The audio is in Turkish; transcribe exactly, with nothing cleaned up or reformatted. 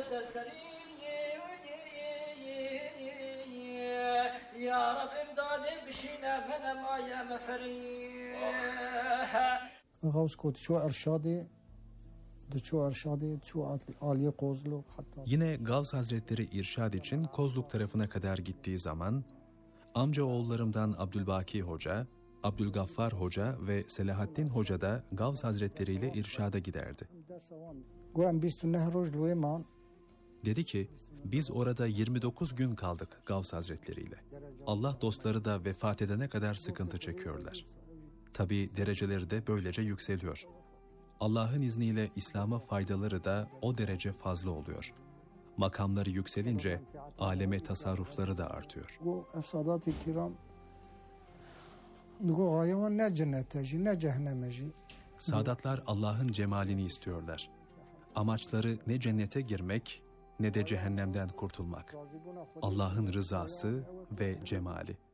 serseri Ya Rab imdadim bişine bana maya meferi غوث كوت شو ارشادي دشو ارشادي شو عالي قوزلو hatta. Yine Gavs Hazretleri irşad için Kozluk tarafına kadar gittiği zaman amca oğullarımdan Abdülbaki Hoca, Abdülgaffar Hoca ve Selahaddin Hoca da Gavs Hazretleri ile irşada giderdi. Dedi ki, biz orada yirmi dokuz gün kaldık Gavs Hazretleri ile. Allah dostları da vefat edene kadar sıkıntı çekiyorlar. Tabi dereceleri de böylece yükseliyor. Allah'ın izniyle İslam'a faydaları da o derece fazla oluyor. Makamları yükselince aleme tasarrufları da artıyor. Sadatlar Allah'ın cemalini istiyorlar. Amaçları ne cennete girmek ne de cehennemden kurtulmak. Allah'ın rızası ve cemali.